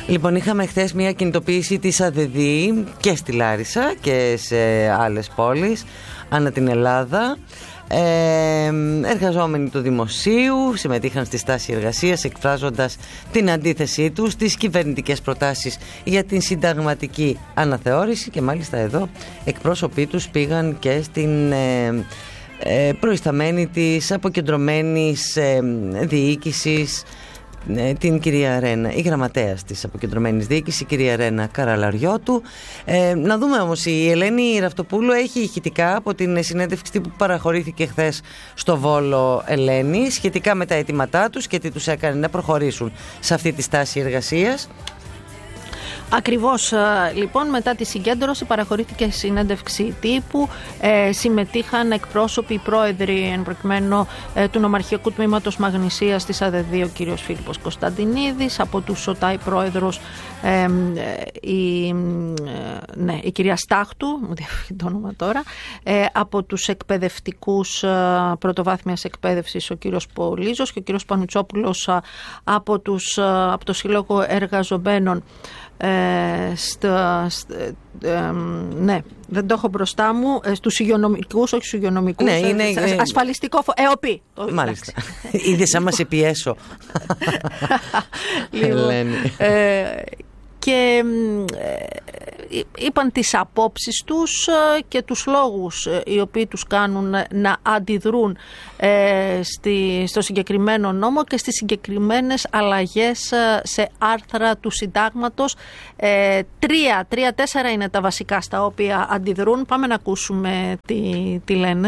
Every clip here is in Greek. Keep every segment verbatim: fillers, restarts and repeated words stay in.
Λοιπόν, είχαμε χθες μια κινητοποίηση της ΑΔΔ και στη Λάρισα και σε άλλες πόλεις ανά την Ελλάδα. Ε, εργαζόμενοι του δημοσίου συμμετείχαν στη στάση εργασίας εκφράζοντας την αντίθεσή τους στις κυβερνητικές προτάσεις για την συνταγματική αναθεώρηση, και μάλιστα εδώ εκπρόσωποι τους πήγαν και στην ε, ε, προϊσταμένη της αποκεντρωμένης ε, διοίκησης, την κυρία Ρένα, η γραμματέας της αποκεντρωμένης διοίκησης, η κυρία Ρένα Καραλαριώτου. Ε, να δούμε όμως, η Ελένη Ραυτοπούλου έχει ηχητικά από την συνέντευξη που παραχωρήθηκε χθες στο Βόλο, Ελένη, σχετικά με τα αιτήματά τους και τι τους έκανε να προχωρήσουν σε αυτή τη στάση εργασίας. Ακριβώς, λοιπόν, μετά τη συγκέντρωση παραχωρήθηκε συνέντευξη τύπου. Ε, συμμετείχαν εκπρόσωποι, πρόεδροι εν προκειμένου ε, του Νομαρχιακού Τμήματος Μαγνησίας της ΑΔΔ, ο κύριος Φίλιππος Κωνσταντινίδης, από τους ΣΟΤΑΗ πρόεδρος ε, ε, η, ε, ναι, η κυρία Στάχτου, μου διαφύγει το όνομα τώρα, ε, από τους εκπαιδευτικούς ε, πρωτοβάθμιας εκπαίδευσης ο κύριος Πολύζος και ο κύριος Πανουτσόπουλος ε, από, τους, ε, από το Σύλλογο Εργαζομένων. Ε, στο, στο, ε, ναι, δεν το έχω μπροστά μου, ε, στους υγειονομικούς, όχι στους υγειονομικούς, ναι, είναι, ε, ασφαλιστικό φο... ΕΟΠΗ. Μάλιστα, είδες άμα σε πιέσω. Λοιπόν, ε, και ε, είπαν τις απόψεις τους και τους λόγους οι οποίοι τους κάνουν να αντιδρούν ε, στη, στο συγκεκριμένο νόμο και στις συγκεκριμένες αλλαγές σε άρθρα του συντάγματος. Ε, τρία, τρία, τέσσερα είναι τα βασικά στα οποία αντιδρούν. Πάμε να ακούσουμε τι, τι λένε.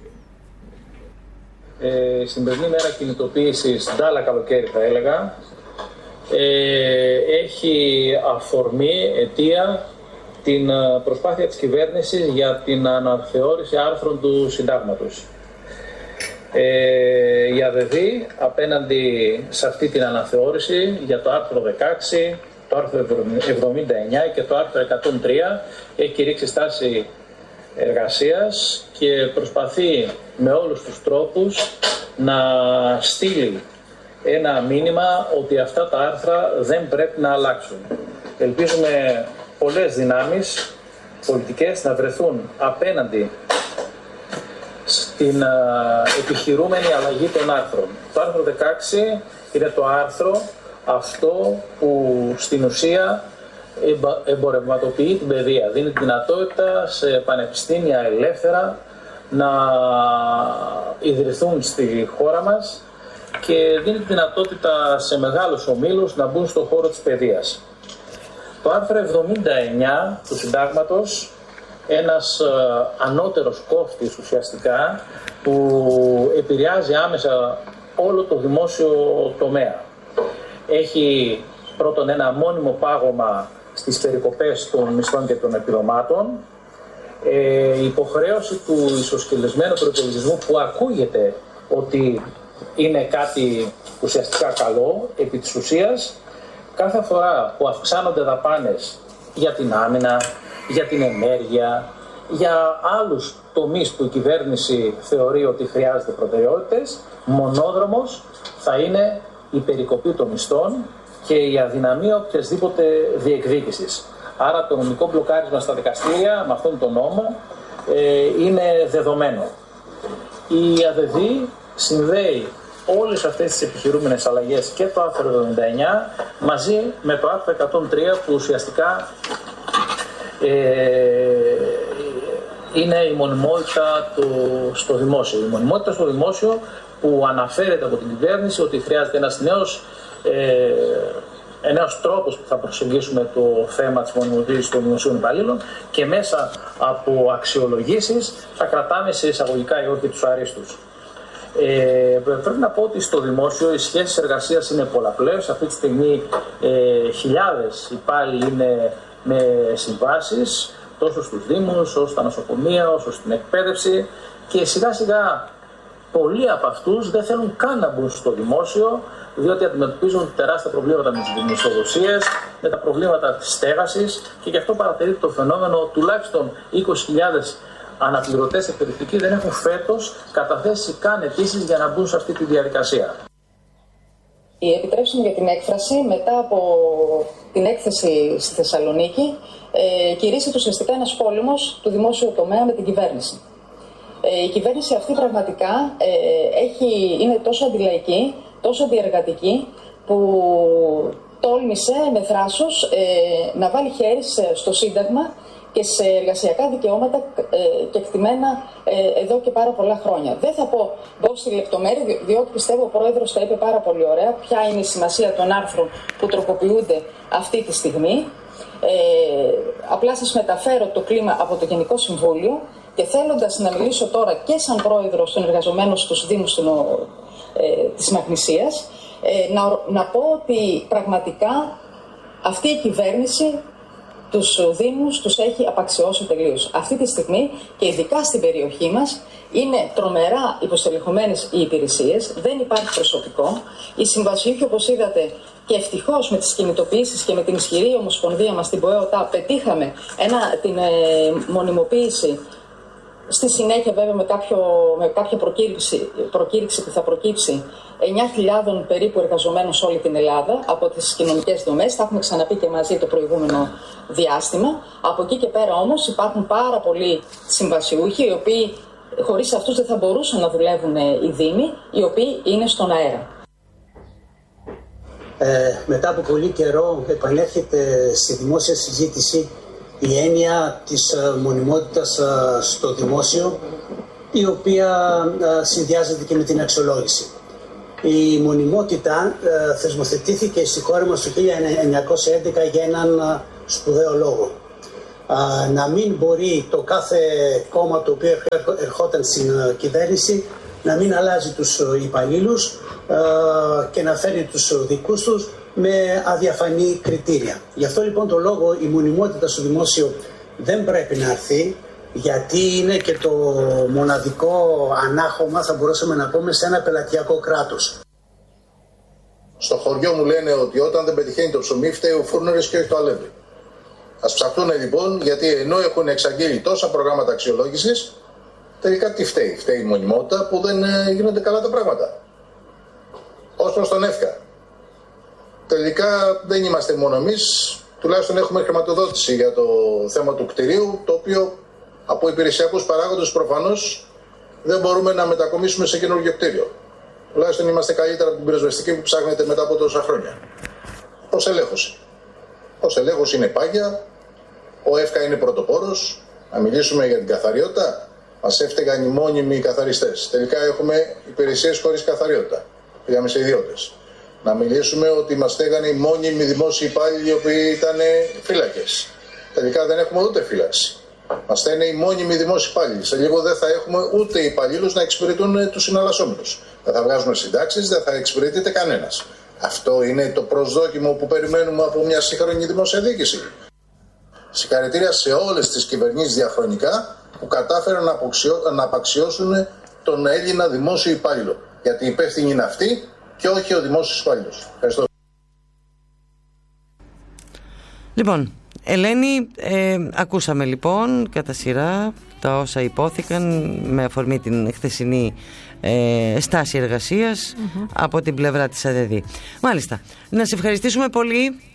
Ε, σημερινή μέρα κινητοποίησης, ντάλα καλοκαίρι θα έλεγα, ε, έχει αφορμή, αιτία, την προσπάθεια της κυβέρνησης για την αναθεώρηση άρθρων του συντάγματος. Ε, η ΑΔΔ απέναντι σε αυτή την αναθεώρηση για το άρθρο δεκαέξι, το άρθρο εβδομήντα εννιά και το άρθρο εκατόν τρία έχει κηρύξει στάση εργασίας και προσπαθεί με όλους τους τρόπους να στείλει ένα μήνυμα ότι αυτά τα άρθρα δεν πρέπει να αλλάξουν. Ελπίζουμε πολλές δυνάμεις πολιτικές να βρεθούν απέναντι στην επιχειρούμενη αλλαγή των άρθρων. Το άρθρο δεκαέξι είναι το άρθρο αυτό που στην ουσία εμπορευματοποιεί την παιδεία. Δίνει τη δυνατότητα σε πανεπιστήμια ελεύθερα να ιδρυθούν στη χώρα μας και δίνει τη δυνατότητα σε μεγάλους ομίλους να μπουν στον χώρο της παιδείας. Το άρθρο εβδομήντα εννιά του Συντάγματος, ένας ανώτερος κόφτης ουσιαστικά που επηρεάζει άμεσα όλο το δημόσιο τομέα. Έχει πρώτον ένα μόνιμο πάγωμα στις περικοπές των μισθών και των επιδομάτων, ε, η υποχρέωση του ισοσκελισμένου προϋπολογισμού που ακούγεται ότι είναι κάτι ουσιαστικά καλό, επί της ουσίας, κάθε φορά που αυξάνονται δαπάνες για την άμυνα, για την ενέργεια, για άλλους τομείς που η κυβέρνηση θεωρεί ότι χρειάζεται προτεραιότητες, μονόδρομος θα είναι η περικοπή των μισθών και η αδυναμία οποιασδήποτε διεκδίκησης. Άρα το νομικό μπλοκάρισμα στα δικαστήρια με αυτόν τον νόμο ε, είναι δεδομένο. Η ΑΔΔ συνδέει όλες αυτές τις επιχειρούμενες αλλαγές και το άρθρο εβδομήντα εννιά μαζί με το άρθρο εκατόν τρία που ουσιαστικά ε, είναι η μονιμότητα του, στο δημόσιο. Η μονιμότητα στο δημόσιο που αναφέρεται από την κυβέρνηση ότι χρειάζεται ένας νέος, ε, νέος τρόπος που θα προσεγγίσουμε το θέμα της μονιμοποίησης των δημοσίων υπαλλήλων και μέσα από αξιολογήσεις θα κρατάμε σε εισαγωγικά ή όχι τους αρίστους. Ε, πρέπει να πω ότι στο δημόσιο οι σχέσεις εργασίας είναι πολλαπλές. Αυτή τη στιγμή ε, χιλιάδες υπάλληλοι είναι με συμβάσεις τόσο στους δήμους, όσο στα νοσοκομεία, όσο στην εκπαίδευση και σιγά σιγά πολλοί από αυτούς δεν θέλουν καν να μπουν στο δημόσιο διότι αντιμετωπίζουν τεράστια προβλήματα με τις δημοσιοδοσίες, με τα προβλήματα της στέγασης και γι' αυτό παρατηρείται το φαινόμενο τουλάχιστον είκοσι χιλιάδες αναπληρωτές εκπαιδευτικοί δεν έχουν φέτος καταθέσει καν αιτήσεις για να μπουν σε αυτή τη διαδικασία. Επιτρέψτε μου για την έκφραση, μετά από την έκθεση στη Θεσσαλονίκη, ε, κηρύσσεται ουσιαστικά ένας πόλεμος του δημόσιου τομέα με την κυβέρνηση. Ε, η κυβέρνηση αυτή πραγματικά ε, έχει, είναι τόσο αντιλαϊκή, τόσο αντιεργατική, που τόλμησε με θράσος ε, να βάλει χέρι στο Σύνταγμα και σε εργασιακά δικαιώματα ε, κεκτημένα ε, εδώ και πάρα πολλά χρόνια. Δεν θα πω μπω στη λεπτομέρεια, δι- διότι πιστεύω ο Πρόεδρος τα είπε πάρα πολύ ωραία, ποια είναι η σημασία των άρθρων που τροποποιούνται αυτή τη στιγμή. Ε, απλά σας μεταφέρω το κλίμα από το Γενικό Συμβούλιο και θέλοντας να μιλήσω τώρα και σαν Πρόεδρος των εργαζομένων στους Δήμους ε, της Μαγνησίας, ε, να, να πω ότι πραγματικά αυτή η κυβέρνηση τους Δήμους τους έχει απαξιώσει τελείως. Αυτή τη στιγμή και ειδικά στην περιοχή μας είναι τρομερά υποστελεχωμένες οι υπηρεσίες, δεν υπάρχει προσωπικό. Οι συμβασιούχοι, όπως είδατε, και ευτυχώς με τις κινητοποιήσεις και με την ισχυρή ομοσπονδία μας στην ΠΟΕΟΤΑ πετύχαμε ένα, την ε, μονιμοποίηση. Στη συνέχεια βέβαια με, κάποιο, με κάποια προκήρυξη, προκήρυξη που θα προκύψει εννιά χιλιάδες περίπου εργαζομένων σε όλη την Ελλάδα από τις κοινωνικές δομές. Τα έχουμε ξαναπεί και μαζί το προηγούμενο διάστημα. Από εκεί και πέρα όμως υπάρχουν πάρα πολλοί συμβασιούχοι, οι οποίοι χωρίς αυτούς δεν θα μπορούσαν να δουλεύουν οι Δήμοι, οι οποίοι είναι στον αέρα. Ε, μετά από πολύ καιρό επανέρχεται στη δημόσια συζήτηση η έννοια της μονιμότητας στο δημόσιο, η οποία συνδυάζεται και με την αξιολόγηση. Η μονιμότητα θεσμοθετήθηκε στη χώρα μας το χίλια εννιακόσια έντεκα για έναν σπουδαίο λόγο. Να μην μπορεί το κάθε κόμμα το οποίο ερχόταν στην κυβέρνηση να μην αλλάζει τους υπαλλήλους και να φέρνει τους δικούς τους με αδιαφανή κριτήρια. Γι' αυτό λοιπόν το λόγο η μονιμότητα στο δημόσιο δεν πρέπει να έρθει, γιατί είναι και το μοναδικό ανάχωμα, θα μπορούσαμε να πούμε, σε ένα πελατειακό κράτος. Στο χωριό μου λένε ότι όταν δεν πετυχαίνει το ψωμί φταίει ο φούρνερης και όχι το αλεύρι. Ας ψαχτούν λοιπόν, γιατί ενώ έχουν εξαγγείλει τόσα προγράμματα αξιολόγησης, τελικά τι φταίει? Φταίει η μονιμότητα που δεν γίνονται καλά τα πράγματα. Ως προς τον ΕΦΚΑ. Τελικά δεν είμαστε μόνο εμείς, τουλάχιστον έχουμε χρηματοδότηση για το θέμα του κτηρίου, το οποίο από υπηρεσιακούς παράγοντες προφανώς δεν μπορούμε να μετακομίσουμε σε καινούργιο κτίριο. Τουλάχιστον είμαστε καλύτερα από την πυροσβεστική που ψάχνεται μετά από τόσα χρόνια. Ως ελέγχωση. Ως ελέγχωση είναι πάγια, ο ΕΦΚΑ είναι πρωτοπόρος, να μιλήσουμε για την καθαριότητα. Μας έφταιγαν οι μόνιμοι καθαριστές. Τελικά έχουμε υπηρεσίες χωρίς καθαριότητα. Πήγαμε σε ιδιώτες. Να μιλήσουμε ότι μας στέγανε οι μόνιμοι δημόσιοι υπάλληλοι οι οποίοι ήταν φύλακες. Τελικά δεν έχουμε ούτε φύλαξη. Μας στέλνουν οι μόνιμοι δημόσιοι υπάλληλοι. Σε λίγο δεν θα έχουμε ούτε υπαλλήλους να εξυπηρετούν τους συναλλασσόμενους. Δεν θα βγάζουμε συντάξεις, δεν θα εξυπηρετείται κανένας. Αυτό είναι το προσδόκιμο που περιμένουμε από μια σύγχρονη δημόσια διοίκηση. Συγχαρητήρια σε όλες τις κυβερνήσεις διαχρονικά που κατάφεραν να, αποξιώ, να απαξιώσουν τον Έλληνα δημόσιο υπάλληλο. Γιατί η υπεύθυνη είναι αυτή και όχι ο δημόσιος υπάλληλος. Ευχαριστώ. Λοιπόν, Ελένη, ε, ακούσαμε λοιπόν κατά σειρά τα όσα υπόθηκαν με αφορμή την χθεσινή ε, στάση εργασίας mm-hmm. από την πλευρά της ΑΔΕΔΗ. Μάλιστα, να σε ευχαριστήσουμε πολύ